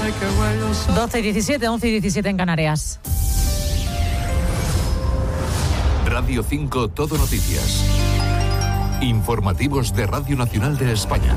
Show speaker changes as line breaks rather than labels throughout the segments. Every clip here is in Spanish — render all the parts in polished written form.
12:17, 11:17 en Canarias.
Radio 5 Todo Noticias. Informativos de Radio Nacional de España.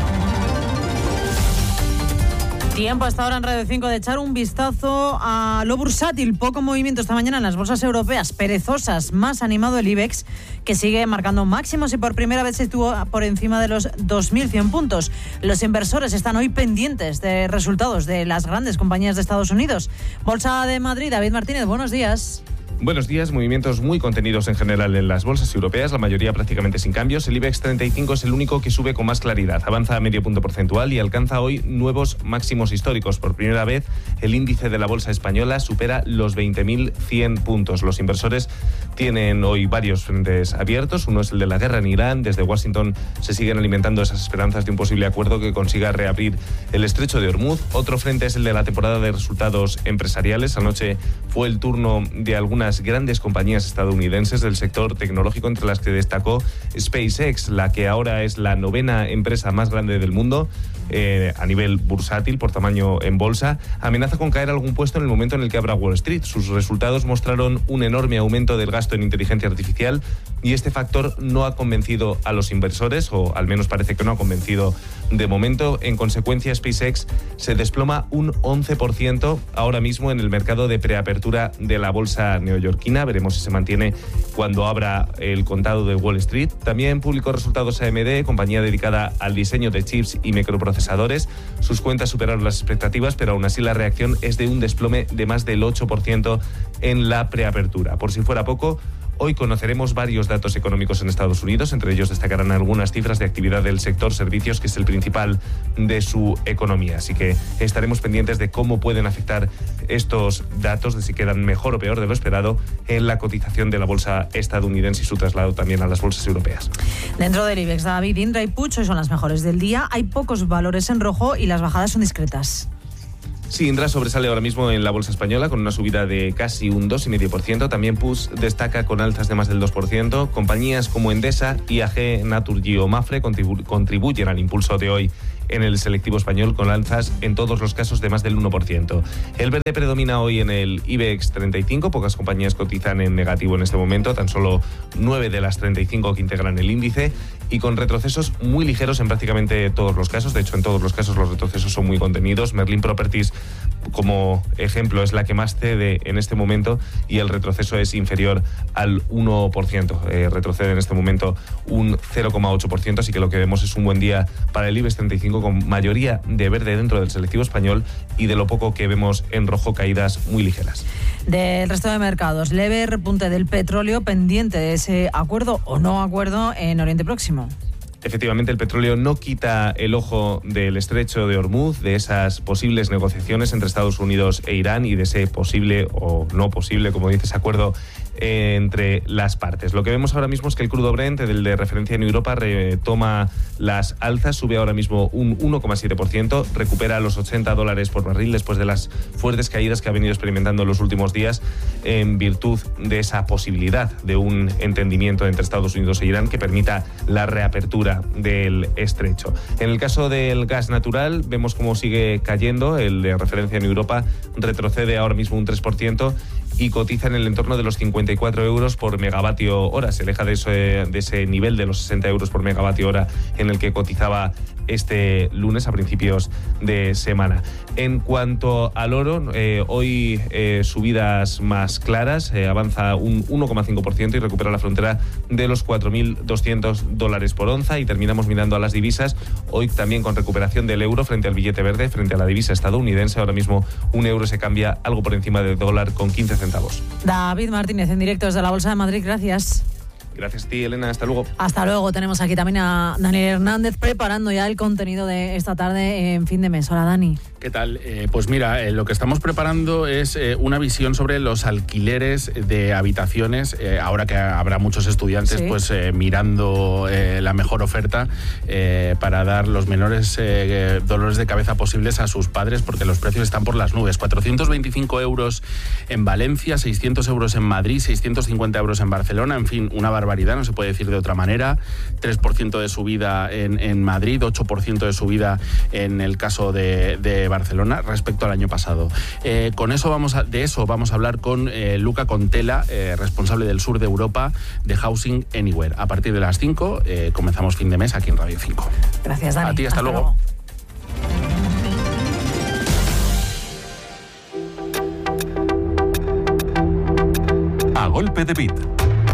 Tiempo hasta ahora en Radio 5 de echar un vistazo a lo bursátil. Poco movimiento esta mañana en las bolsas europeas, perezosas. Más animado el IBEX, que sigue marcando máximos y por primera vez se estuvo por encima de los 2.100 puntos. Los inversores están hoy pendientes de resultados de las grandes compañías de Estados Unidos. Bolsa de Madrid, David Martínez, buenos días.
Buenos días, movimientos muy contenidos en general en las bolsas europeas, la mayoría prácticamente sin cambios. El IBEX 35 es el único que sube con más claridad, avanza a medio punto porcentual y alcanza hoy nuevos máximos históricos. Por primera vez, el índice de la bolsa española supera los 20.100 puntos. Los inversores tienen hoy varios frentes abiertos. Uno es el de la guerra en Irán. Desde Washington se siguen alimentando esas esperanzas de un posible acuerdo que consiga reabrir el estrecho de Hormuz. Otro frente es el de la temporada de resultados empresariales. Anoche fue el turno de algunas grandes compañías estadounidenses del sector tecnológico, entre las que destacó SpaceX, la que ahora es la 9ª empresa más grande del mundo a nivel bursátil, por tamaño en bolsa. Amenaza con caer algún puesto en el momento en el que abra Wall Street. Sus resultados mostraron un enorme aumento del gasto en inteligencia artificial y este factor no ha convencido a los inversores, o al menos parece que no ha convencido de momento. En consecuencia, SpaceX se desploma un 11% ahora mismo en el mercado de preapertura de la bolsa neoyorquina. Veremos si se mantiene cuando abra el contado de Wall Street. También publicó resultados AMD, compañía dedicada al diseño de chips y microprocesadores. Sus cuentas superaron las expectativas, pero aún así la reacción es de un desplome de más del 8% en la preapertura. Por si fuera poco, hoy conoceremos varios datos económicos en Estados Unidos. Entre ellos destacarán algunas cifras de actividad del sector servicios, que es el principal de su economía. Así que estaremos pendientes de cómo pueden afectar estos datos, de si quedan mejor o peor de lo esperado en la cotización de la bolsa estadounidense y su traslado también a las bolsas europeas.
Dentro del IBEX, David, Indra y Puig hoy son las mejores del día. Hay pocos valores en rojo y las bajadas son discretas.
Sí, Indra sobresale ahora mismo en la bolsa española con una subida de casi un 2,5%. También Puig destaca con alzas de más del 2%. Compañías como Endesa, IAG, Naturgy o Mafre contribuyen al impulso de hoy en el selectivo español, con alzas en todos los casos de más del 1%. El verde predomina hoy en el IBEX 35, pocas compañías cotizan en negativo en este momento, tan solo 9 de las 35 que integran el índice, y con retrocesos muy ligeros en prácticamente todos los casos. De hecho, en todos los casos los retrocesos son muy contenidos. Merlin Properties, como ejemplo, es la que más cede en este momento y el retroceso es inferior al 1%. Retrocede en este momento un 0,8%, así que lo que vemos es un buen día para el IBEX 35, con mayoría de verde dentro del selectivo español y de lo poco que vemos en rojo, caídas muy ligeras.
Del resto de mercados, leve repunte del petróleo, pendiente de ese acuerdo o no acuerdo en Oriente Próximo.
Efectivamente, el petróleo no quita el ojo del estrecho de Hormuz, de esas posibles negociaciones entre Estados Unidos e Irán y de ese posible o no posible, como dices, acuerdo entre las partes. Lo que vemos ahora mismo es que el crudo Brent, el de referencia en Europa, retoma las alzas, sube ahora mismo un 1,7%, recupera los $80 por barril después de las fuertes caídas que ha venido experimentando en los últimos días, en virtud de esa posibilidad de un entendimiento entre Estados Unidos e Irán que permita la reapertura del estrecho. En el caso del gas natural, vemos cómo sigue cayendo. El de referencia en Europa retrocede ahora mismo un 3% y cotiza en el entorno de los 54 euros por megavatio hora. Se aleja de ese nivel de los 60 euros por megavatio hora en el que cotizaba este lunes a principios de semana. En cuanto al oro, hoy subidas más claras, avanza un 1,5% y recupera la frontera de los $4.200 por onza, y terminamos mirando a las divisas, hoy también con recuperación del euro frente al billete verde, frente a la divisa estadounidense. Ahora mismo un euro se cambia algo por encima del dólar con 15 centavos.
David Martínez, en directo desde la Bolsa de Madrid, gracias.
Gracias a ti, Elena, hasta luego.
Hasta luego. Tenemos aquí también a Daniel Hernández preparando ya el contenido de esta tarde en Fin de Mes. Hola, Dani.
¿Qué tal? Pues mira, lo que estamos preparando es una visión sobre los alquileres de habitaciones, ahora que habrá muchos estudiantes, ¿sí?, pues mirando la mejor oferta para dar los menores dolores de cabeza posibles a sus padres, porque los precios están por las nubes. 425 euros en Valencia, 600 euros en Madrid, 650 euros en Barcelona, en fin, una barbaridad barbaridad, no se puede decir de otra manera. 3% de subida en Madrid, 8% de subida en el caso de Barcelona respecto al año pasado. Con eso vamos a hablar con Luca Contela, responsable del sur de Europa de Housing Anywhere. A partir de las 5 comenzamos fin de mes aquí en Radio 5.
Gracias, Dani.
A ti, hasta luego.
A golpe de beat.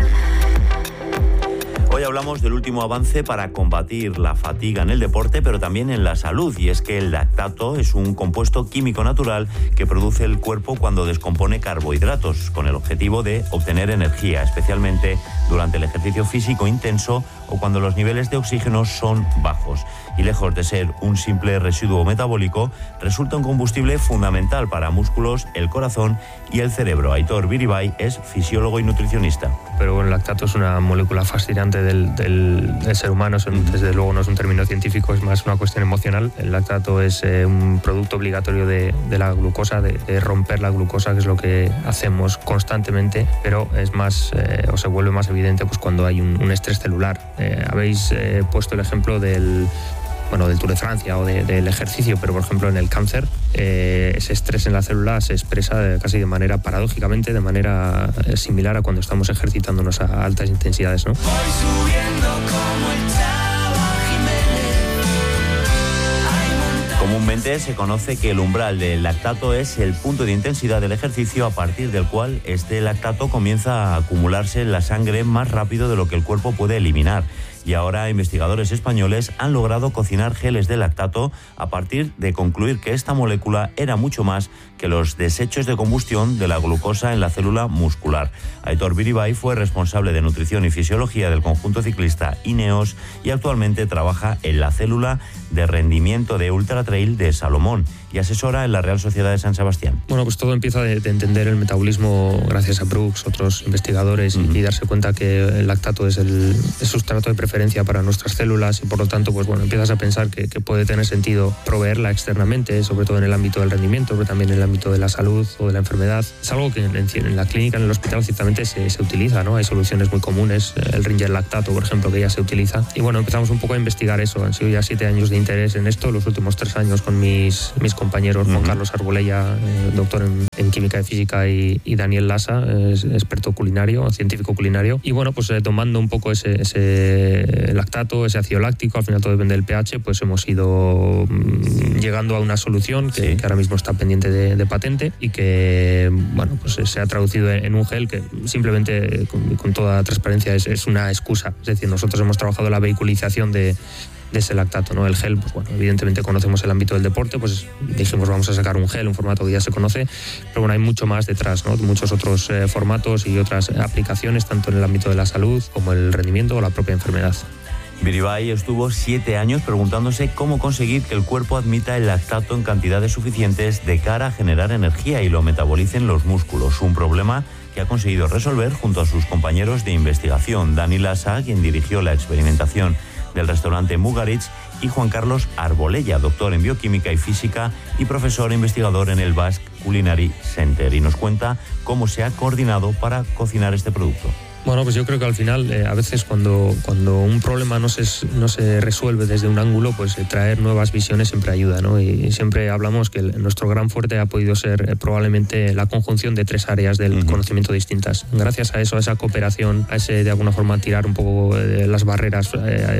Hoy hablamos del último avance para combatir la fatiga en el deporte, pero también en la salud, y es que el lactato es un compuesto químico natural que produce el cuerpo cuando descompone carbohidratos, con el objetivo de obtener energía, especialmente durante el ejercicio físico intenso o cuando los niveles de oxígeno son bajos. Y lejos de ser un simple residuo metabólico, resulta un combustible fundamental para músculos, el corazón y el cerebro. Aitor Biribay es fisiólogo y nutricionista.
Pero bueno, el lactato es una molécula fascinante del ser humano, desde luego no es un término científico, es más una cuestión emocional. El lactato es un producto obligatorio de la glucosa, de romper la glucosa, que es lo que hacemos constantemente, pero es más, o se vuelve más evidente pues cuando hay un estrés celular. Habéis puesto el ejemplo del Tour de Francia o del ejercicio, pero por ejemplo en el cáncer ese estrés en la célula se expresa casi de manera paradójicamente, de manera similar a cuando estamos ejercitándonos a altas intensidades, ¿no?
Comúnmente se conoce que el umbral del lactato es el punto de intensidad del ejercicio a partir del cual este lactato comienza a acumularse en la sangre más rápido de lo que el cuerpo puede eliminar. Y ahora investigadores españoles han logrado cocinar geles de lactato a partir de concluir que esta molécula era mucho más que los desechos de combustión de la glucosa en la célula muscular. Aitor Biribay fue responsable de nutrición y fisiología del conjunto ciclista Ineos y actualmente trabaja en la célula de rendimiento de Ultra Trail de Salomón y asesora en la Real Sociedad de San Sebastián.
Bueno, pues todo empieza de entender el metabolismo gracias a Brooks, otros investigadores, y darse cuenta que el lactato es el sustrato de preferencia para nuestras células y por lo tanto, pues bueno, empiezas a pensar que puede tener sentido proveerla externamente, sobre todo en el ámbito del rendimiento, pero también en el ámbito de la salud o de la enfermedad. Es algo que en la clínica, en el hospital, ciertamente se utiliza, ¿no? Hay soluciones muy comunes, el Ringer lactato, por ejemplo, que ya se utiliza. Y bueno, empezamos un poco a investigar eso. Han sido ya 7 años de interés en esto, los últimos 3 años con mis compañeros, Juan Carlos Arbolella, doctor en química y física, y Daniel Lasa, experto culinario, científico culinario. Y bueno, pues tomando un poco ese lactato, ese ácido láctico, al final todo depende del pH, pues hemos ido llegando a una solución que ahora mismo está pendiente de patente y que, bueno, pues se ha traducido en un gel que simplemente, con toda transparencia, es una excusa. Es decir, nosotros hemos trabajado la vehiculización de ese lactato, ¿no? El gel, pues bueno, evidentemente conocemos el ámbito del deporte, pues dijimos vamos a sacar un gel, un formato que ya se conoce, pero bueno, hay mucho más detrás, ¿no? Muchos otros formatos y otras aplicaciones, tanto en el ámbito de la salud como el rendimiento o la propia enfermedad.
Biribay estuvo 7 años preguntándose cómo conseguir que el cuerpo admita el lactato en cantidades suficientes de cara a generar energía y lo metabolicen los músculos, un problema que ha conseguido resolver junto a sus compañeros de investigación, Dani Lasa, quien dirigió la experimentación del restaurante Mugaritz, y Juan Carlos Arbolella, doctor en bioquímica y física y profesor e investigador en el Basque Culinary Center, y nos cuenta cómo se ha coordinado para cocinar este producto.
Bueno, pues yo creo que al final, a veces cuando un problema no se resuelve desde un ángulo, pues traer nuevas visiones siempre ayuda, ¿no? Y siempre hablamos que nuestro gran fuerte ha podido ser probablemente la conjunción de 3 áreas del conocimiento distintas. Gracias a eso, a esa cooperación, a ese, de alguna forma, tirar un poco las barreras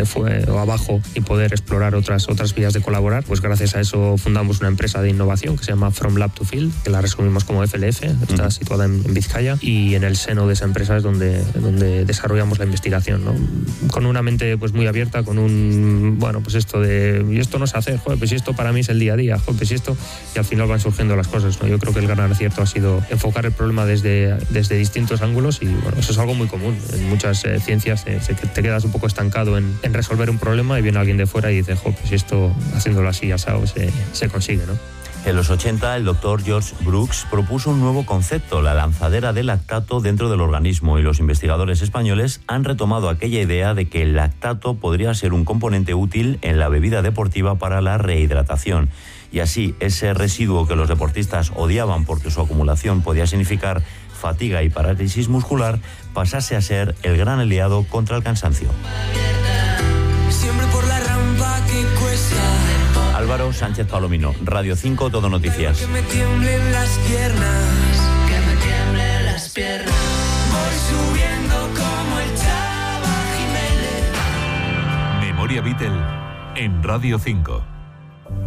o abajo y poder explorar otras vías de colaborar, pues gracias a eso fundamos una empresa de innovación que se llama From Lab to Field, que la resumimos como FLF, está situada en Vizcaya, y en el seno de esa empresa es donde desarrollamos la investigación, ¿no? Con una mente pues muy abierta, con pues esto de, y esto no se hace, joder, pues esto para mí es el día a día, joder, pues esto, y al final van surgiendo las cosas, ¿no? Yo creo que el gran acierto ha sido enfocar el problema desde distintos ángulos, y bueno, eso es algo muy común. En muchas ciencias te quedas un poco estancado en resolver un problema y viene alguien de fuera y dice, joder, pues esto haciéndolo así asado se consigue, ¿no?
En los 80, el doctor George Brooks propuso un nuevo concepto, la lanzadera de lactato dentro del organismo, y los investigadores españoles han retomado aquella idea de que el lactato podría ser un componente útil en la bebida deportiva para la rehidratación. Y así, ese residuo que los deportistas odiaban porque su acumulación podía significar fatiga y parálisis muscular pasase a ser el gran aliado contra el cansancio.
Siempre por la rampa que cuesta.
Álvaro Sánchez Palomino, Radio 5, Todo Noticias.
Que me tiemblen las piernas. Que me tiemblen las piernas. Voy subiendo como el Chava Jiménez.
Memoria Beatle en Radio 5.